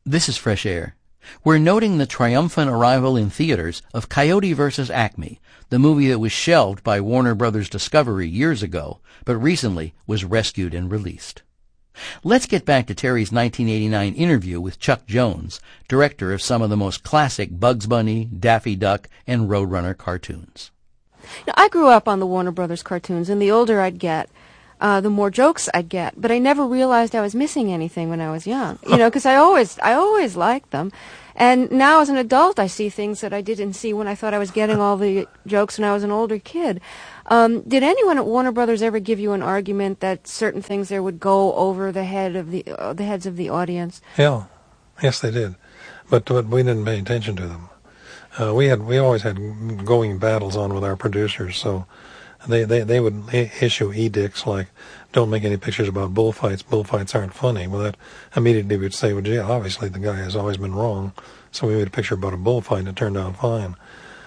This is Fresh Air. We're noting the triumphant arrival in theaters of Coyote vs. Acme, the movie that was shelved by Warner Brothers Discovery years ago, but recently was rescued and released. Let's get back to Terry's 1989 interview with Chuck Jones, director of some of the most classic Bugs Bunny, Daffy Duck, and Roadrunner cartoons. Now, I grew up on the Warner Brothers cartoons, and the older I'd get, the more jokes I'd get. But I never realized I was missing anything when I was young, because I always liked them. And now as an adult, I see things that I didn't see when I thought I was getting all the jokes when I was an older kid. Did anyone at Warner Brothers ever give you an argument that certain things there would go over the heads of the audience? Yeah, yes, they did, but we didn't pay attention to them. We always had going battles on with our producers, so they would issue edicts like, don't make any pictures about bullfights. Bullfights aren't funny. Well, that immediately we'd say, well, gee, obviously the guy has always been wrong. So we made a picture about a bullfight and it turned out fine.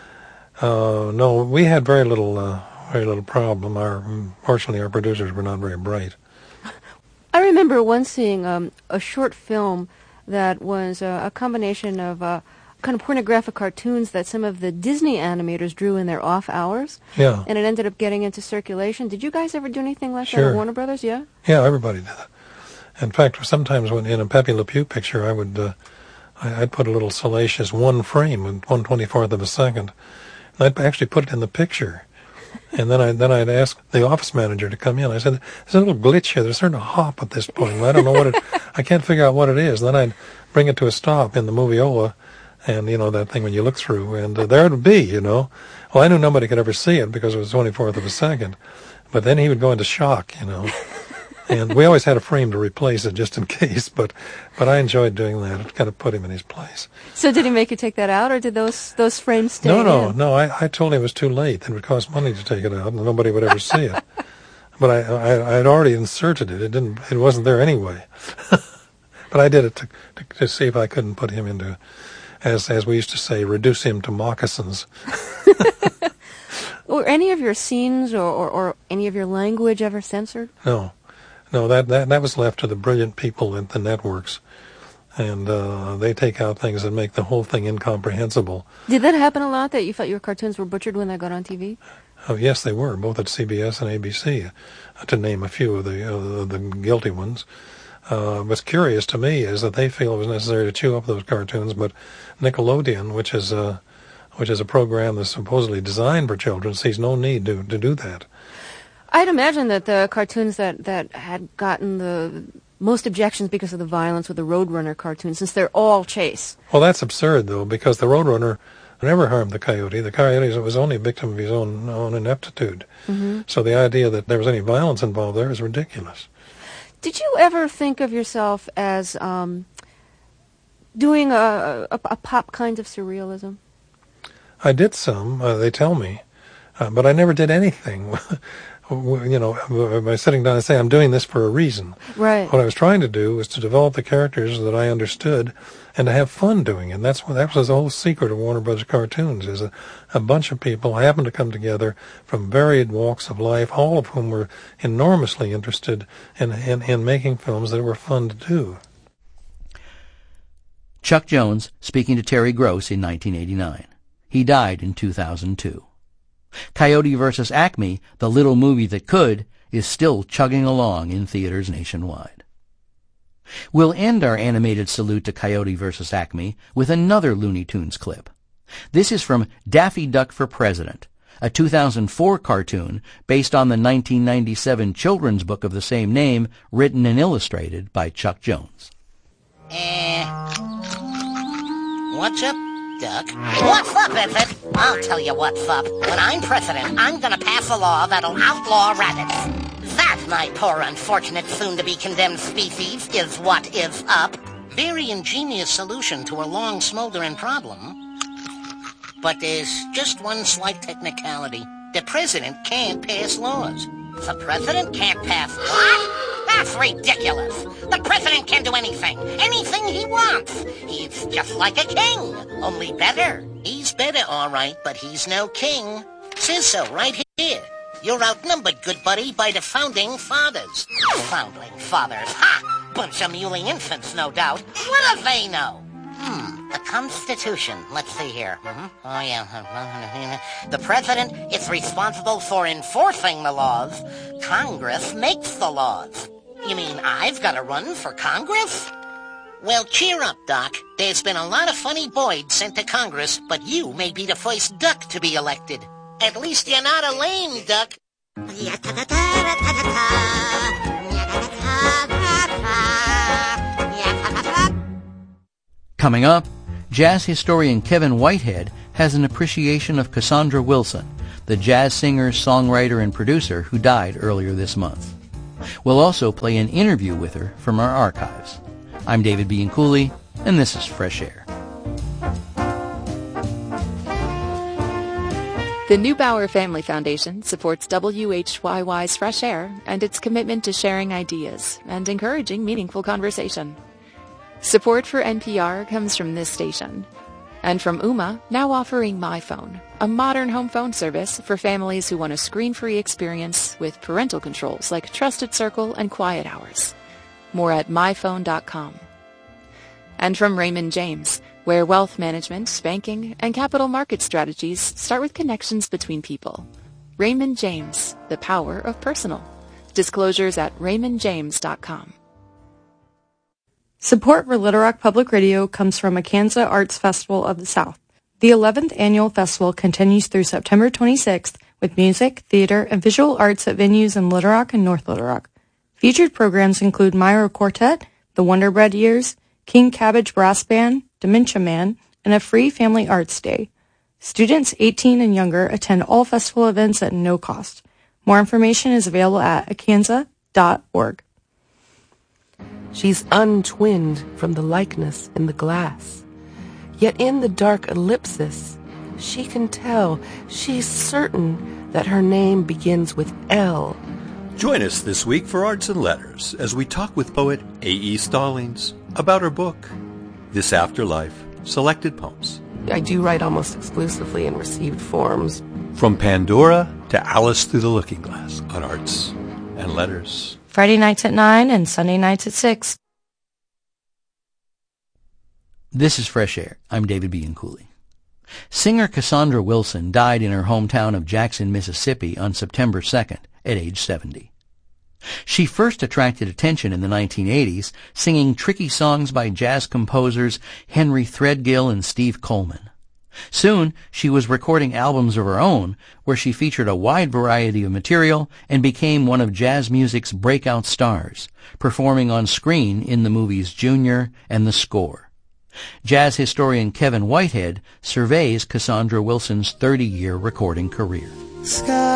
No, we had very little problem. Fortunately, our producers were not very bright. I remember once seeing a short film that was a combination of kind of pornographic cartoons that some of the Disney animators drew in their off hours. Yeah. And it ended up getting into circulation. Did you guys ever do anything like Sure. that at Warner Brothers? Yeah? Yeah, everybody did it. In fact, sometimes when in a Pepe Le Pew picture, I'd put a little salacious one frame, 1/24th of a second. And I'd actually put it in the picture. And then I'd ask the office manager to come in. I said, there's a little glitch here. There's starting to hop at this point. I don't know I can't figure out what it is. Then I'd bring it to a stop in the moviola. And, that thing when you look through, and there it would be, Well, I knew nobody could ever see it because it was 24th of a second. But then he would go into shock, And we always had a frame to replace it just in case, but I enjoyed doing that. It kind of put him in his place. So did he make you take that out, or did those frames stay in? No. I told him it was too late. It would cost money to take it out, and nobody would ever see it. But I had already inserted it. It wasn't there anyway. But I did it to see if I couldn't put him into, as we used to say, reduce him to moccasins. Were any of your scenes or any of your language ever censored? No, that was left to the brilliant people at the networks, and they take out things that make the whole thing incomprehensible. Did that happen a lot, that you felt your cartoons were butchered when they got on TV? Oh, yes, they were, both at CBS and ABC, to name a few of the guilty ones. What's curious to me is that they feel it was necessary to chew up those cartoons, but Nickelodeon, which is a program that's supposedly designed for children, sees no need to do that. I'd imagine that the cartoons that had gotten the most objections because of the violence were the Roadrunner cartoons, since they're all chase. Well, that's absurd, though, because the Roadrunner never harmed the coyote. The coyote was only a victim of his own ineptitude. Mm-hmm. So the idea that there was any violence involved there is ridiculous. Did you ever think of yourself as doing a pop kind of surrealism? I did some, they tell me, but I never did anything. By sitting down and saying, I'm doing this for a reason. Right. What I was trying to do was to develop the characters that I understood and to have fun doing it. That was the whole secret of Warner Brothers cartoons, is a bunch of people happened to come together from varied walks of life, all of whom were enormously interested in making films that were fun to do. Chuck Jones speaking to Terry Gross in 1989. He died in 2002. Coyote vs. Acme, the little movie that could, is still chugging along in theaters nationwide. We'll end our animated salute to Coyote vs. Acme with another Looney Tunes clip. This is from Daffy Duck for President, a 2004 cartoon based on the 1997 children's book of the same name, written and illustrated by Chuck Jones. What's up, Duck? What's up, is it? I'll tell you what's up. When I'm president, I'm gonna pass a law that'll outlaw rabbits. That, my poor unfortunate soon-to-be-condemned species, is what is up. Very ingenious solution to a long smoldering problem. But there's just one slight technicality. The president can't pass laws. The president can't pass what? That's ridiculous. The president can do anything he wants. He's just like a king, only better. He's better, all right, but he's no king. Says so right here. You're outnumbered, good buddy, by the founding fathers. Founding fathers, ha! Bunch of muley infants, no doubt. What do they know? The Constitution. Let's see here. Oh, yeah. The president is responsible for enforcing the laws. Congress makes the laws. You mean I've got to run for Congress? Well, cheer up, Doc. There's been a lot of funny boys sent to Congress, but you may be the first duck to be elected. At least you're not a lame duck. Coming up, jazz historian Kevin Whitehead has an appreciation of Cassandra Wilson, the jazz singer, songwriter, and producer who died earlier this month. We'll also play an interview with her from our archives. I'm David Bianculli, and this is Fresh Air. The Neubauer Family Foundation supports WHYY's Fresh Air and its commitment to sharing ideas and encouraging meaningful conversation. Support for NPR comes from this station. And from Ooma, now offering MyPhone, a modern home phone service for families who want a screen-free experience with parental controls like Trusted Circle and Quiet Hours. More at myphone.com. And from Raymond James, where wealth management, banking, and capital market strategies start with connections between people. Raymond James, the power of personal. Disclosures at raymondjames.com. Support for Little Rock Public Radio comes from Akansa Arts Festival of the South. The 11th annual festival continues through September 26th with music, theater, and visual arts at venues in Little Rock and North Little Rock. Featured programs include Myra Quartet, The Wonder Bread Years, King Cabbage Brass Band, Dementia Man, and a free family arts day. Students 18 and younger attend all festival events at no cost. More information is available at akansa.org. She's untwinned from the likeness in the glass. Yet in the dark ellipsis, she can tell, she's certain that her name begins with L. Join us this week for Arts and Letters as we talk with poet A.E. Stallings about her book, This Afterlife, Selected Poems. I do write almost exclusively in received forms. From Pandora to Alice Through the Looking Glass on Arts and Letters. Friday nights at 9 and Sunday nights at 6. This is Fresh Air. I'm David Bianculli. Singer Cassandra Wilson died in her hometown of Jackson, Mississippi on September 2nd at age 70. She first attracted attention in the 1980s, singing tricky songs by jazz composers Henry Threadgill and Steve Coleman. Soon, she was recording albums of her own, where she featured a wide variety of material and became one of jazz music's breakout stars, performing on screen in the movies Junior and The Score. Jazz historian Kevin Whitehead surveys Cassandra Wilson's 30-year recording career.